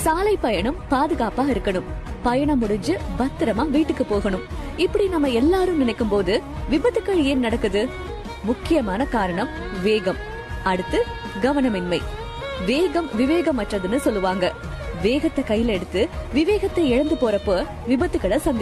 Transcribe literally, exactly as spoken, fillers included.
சாலை பயணம் பாதுகாப்பா இருக்கணும், பயணம் முடிஞ்சு பத்திரமா வீட்டுக்கு போகணும். இப்படி நம்ம எல்லாரும் நினைக்கும் போது விபத்துக்கள் ஏன் நடக்குது? முக்கியமான காரணம் வேகம். அடுத்து கவனமின்மை. வேகம் விவேகமற்றதுன்னு சொல்லுவாங்க. வேகத்தை கையில எடுத்து விவேகத்தை இழந்து போறப்போ விபத்துக்களை சந்திக்கிறோம்.